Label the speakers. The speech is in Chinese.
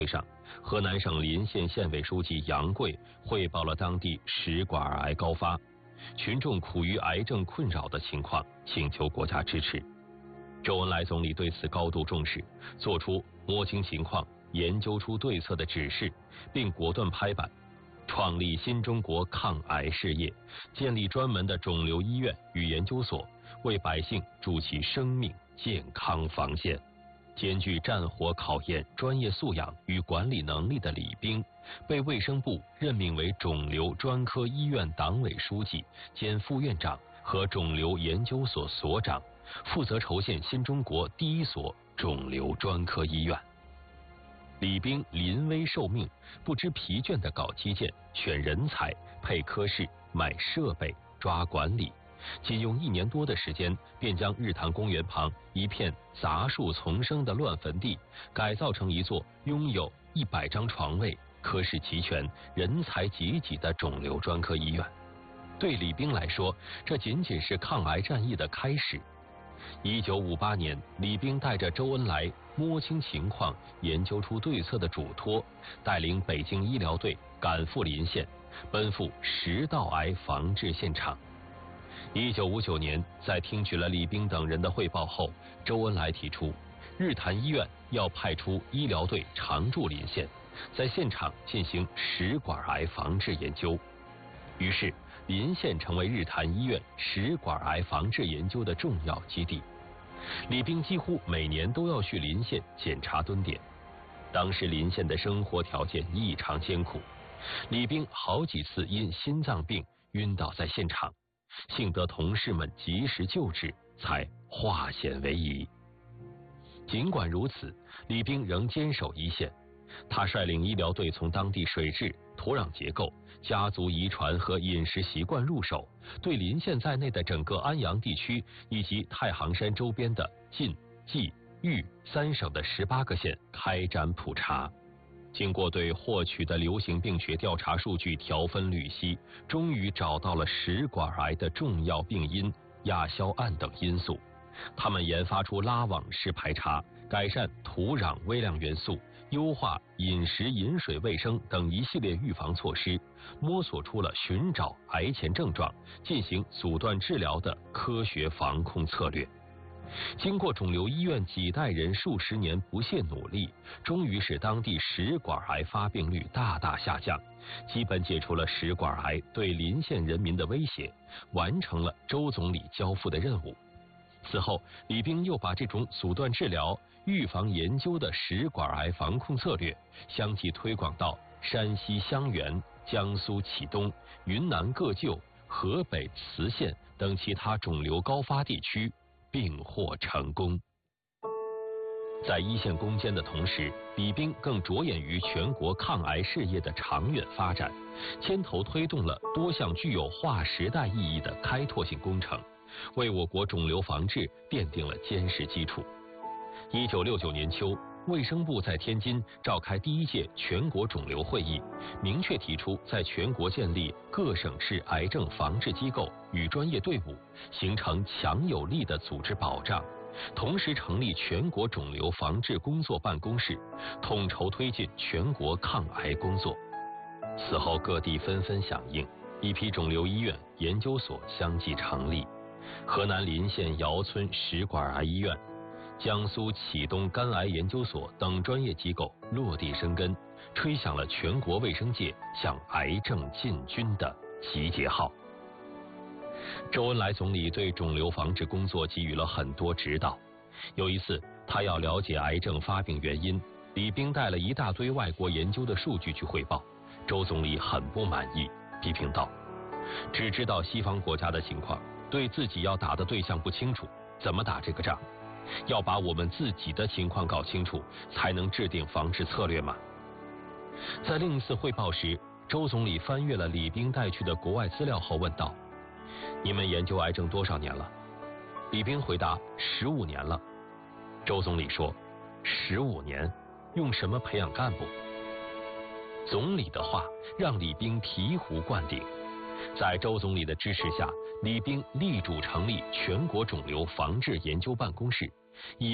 Speaker 1: 会上，河南省临县县委书记杨贵汇报了当地食管癌高发，群众苦于癌症困扰的情况，请求国家支持。周恩来总理对此高度重视，作出摸清情况、研究出对策的指示，并果断拍板，创立新中国抗癌事业，建立专门的肿瘤医院与研究所，为百姓筑起生命健康防线。兼具战火考验专业素养与管理能力的李冰，被卫生部任命为肿瘤专科医院党委书记兼副院长和肿瘤研究所所长，负责筹建新中国第一所肿瘤专科医院。李冰临危受命，不知疲倦地搞基建、选人才、配科室、买设备、抓管理。仅用1年多的时间，便将日坛公园旁一片杂树丛生的乱坟地，改造成一座拥有100张床位、科室齐全、人才济济的肿瘤专科医院。对李冰来说，这仅仅是抗癌战役的开始。1958年，李冰带着周恩来摸清情况、研究出对策的嘱托，带领北京医疗队赶赴临县，奔赴食道癌防治现场。1959年，在听取了李冰等人的汇报后，周恩来提出，日坛医院要派出医疗队常驻临县，在现场进行食管癌防治研究。于是，临县成为日坛医院食管癌防治研究的重要基地。李冰几乎每年都要去临县检查蹲点。当时临县的生活条件异常艰苦，李冰好几次因心脏病晕倒在现场。幸得同事们及时救治，才化险为夷。尽管如此，李冰仍坚守一线。他率领医疗队从当地水质、土壤结构、家族遗传和饮食习惯入手，对临县在内的整个安阳地区以及太行山周边的晋、冀、豫3省的18个县开展普查。经过对获取的流行病学调查数据条分缕析，终于找到了食管癌的重要病因亚硝胺等因素。他们研发出拉网式排查、改善土壤微量元素、优化饮食饮水卫生等一系列预防措施，摸索出了寻找癌前症状、进行阻断治疗的科学防控策略。经过肿瘤医院几代人数十年不懈努力，终于使当地食管癌发病率大大下降，基本解除了食管癌对临县人民的威胁，完成了周总理交付的任务。此后，李冰又把这种阻断治疗、预防研究的食管癌防控策略相继推广到山西襄垣、江苏启东、云南个旧、河北磁县等其他肿瘤高发地区，并获成功。在一线攻坚的同时，李冰更着眼于全国抗癌事业的长远发展，牵头推动了多项具有划时代意义的开拓性工程，为我国肿瘤防治奠定了坚实基础。1969年秋，卫生部在天津召开第1届全国肿瘤会议，明确提出在全国建立各省市癌症防治机构与专业队伍，形成强有力的组织保障，同时成立全国肿瘤防治工作办公室，统筹推进全国抗癌工作。此后各地纷纷响应，一批肿瘤医院、研究所相继成立，河南临县尧村食管癌医院、江苏启东肝癌研究所等专业机构落地生根，吹响了全国卫生界向癌症进军的集结号。周恩来总理对肿瘤防治工作给予了很多指导。有一次，他要了解癌症发病原因，李冰带了一大堆外国研究的数据去汇报，周总理很不满意，批评道：只知道西方国家的情况，对自己要打的对象不清楚，怎么打这个仗？要把我们自己的情况搞清楚，才能制定防治策略嘛。在另一次汇报时，周总理翻阅了李冰带去的国外资料后问道：你们研究癌症多少年了？李冰回答：15年了。周总理说：15年，用什么培养干部？总理的话让李冰醍醐灌顶。在周总理的支持下，李冰力主成立全国肿瘤防治研究办公室，以